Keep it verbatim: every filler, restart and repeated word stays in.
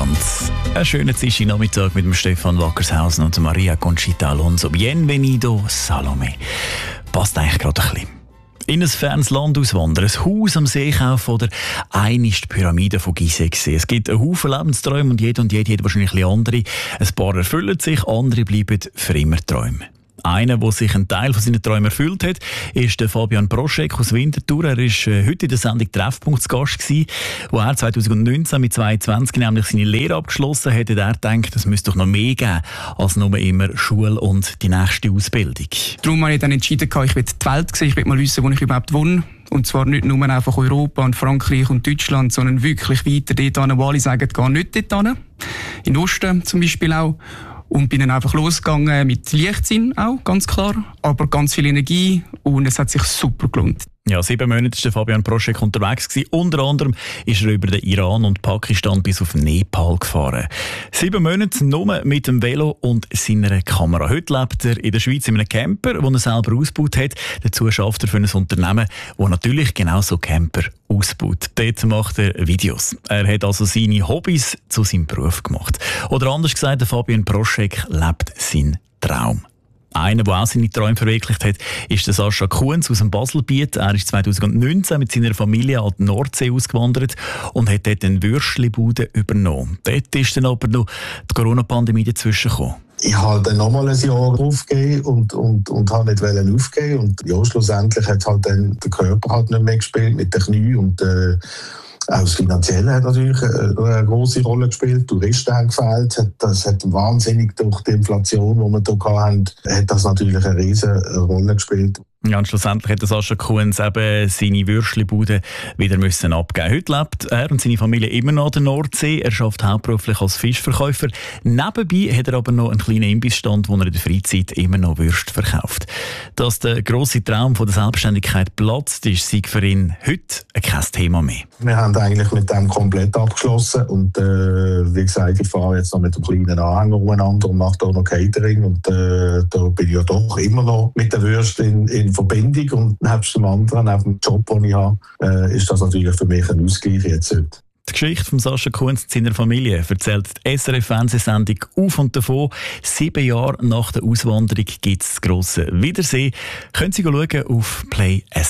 miteinander. Einen schönen Nachmittag mit dem Stefan Wackershausen und Maria Conchita Alonso. Bienvenido, Salome. Passt eigentlich gerade ein bisschen. In ein fernes Land auswandern, ein Haus am See kaufen oder eine ist die Pyramide von Gizeh sehen. Es gibt einen Haufen Lebensträume und jeder und jede hat wahrscheinlich ein bisschen andere. Ein paar erfüllen sich, andere bleiben für immer Träume. Einer, der sich einen Teil von seinen Träumen erfüllt hat, ist der Fabian Proschek aus Winterthur. Er war heute in der Sendung Treffpunkt zu Gast gewesen, wo er zwanzig neunzehn mit zweiundzwanzig nämlich seine Lehre abgeschlossen hat. Er denkt, es müsste doch noch mehr geben als nur immer Schule und die nächste Ausbildung. Darum habe ich dann entschieden, ich will die Welt sehen, ich will mal wissen, wo ich überhaupt wohne. Und zwar nicht nur einfach Europa und Frankreich und Deutschland, sondern wirklich weiter dort hin, wo alle sagen, geh nicht dort hin. In den Osten zum Beispiel auch. Und bin dann einfach losgegangen mit Leichtsinn auch, ganz klar, aber ganz viel Energie und es hat sich super gelohnt. Ja, sieben Monate war Fabian Proschek unterwegs gewesen. Unter anderem ist er über den Iran und Pakistan bis auf Nepal gefahren. Sieben Monate nur mit dem Velo und seiner Kamera. Heute lebt er in der Schweiz in einem Camper, den er selber ausgebaut hat. Dazu schafft er für ein Unternehmen, das natürlich genau so Camper ausbaut. Dort macht er Videos. Er hat also seine Hobbys zu seinem Beruf gemacht. Oder anders gesagt, der Fabian Proschek lebt seinen Traum. Einer, der auch seine Träume verwirklicht hat, ist der Sascha Kunz aus dem Baselbiet. Er ist zwanzig neunzehn mit seiner Familie an die Nordsee ausgewandert und hat dort eine Würstchenbude übernommen. Dort ist dann aber noch die Corona-Pandemie dazwischen gekommen. Ich wollte dann nochmal ein Jahr aufgeben und, und, und habe nicht aufgeben. Und ja, schlussendlich hat halt dann der Körper halt nicht mehr gespielt mit den Knien und äh, auch das Finanzielle hat natürlich eine grosse Rolle gespielt. Touristen haben gefehlt. Das hat wahnsinnig durch die Inflation, die wir hier hatten, hat das natürlich eine riesige Rolle gespielt. Ja, und schlussendlich hat Sascha Kunz eben seine Würstchenbude wieder müssen abgeben. Heute lebt er und seine Familie immer noch an der Nordsee. Er arbeitet hauptberuflich als Fischverkäufer. Nebenbei hat er aber noch einen kleinen Imbissstand, wo er in der Freizeit immer noch Würste verkauft. Dass der grosse Traum von der Selbstständigkeit platzt, ist sei für ihn heute kein Thema mehr. Wir haben eigentlich mit dem komplett abgeschlossen und äh, wie gesagt, ich fahre jetzt noch mit einem kleinen Anhänger umeinander und mache da noch Catering und äh, da bin ich ja doch immer noch mit der Würste in, in Verbindung und nebst dem anderen, neben dem Job, den ich habe, äh, ist das natürlich für mich ein Ausgleich jetzt heute. Die Geschichte von Sascha Kunz und seiner Familie erzählt die S R F-Fernsehsendung «Auf und davon». Sieben Jahre nach der Auswanderung gibt es das grosse Wiedersehen. Können Sie schauen auf Play S R F.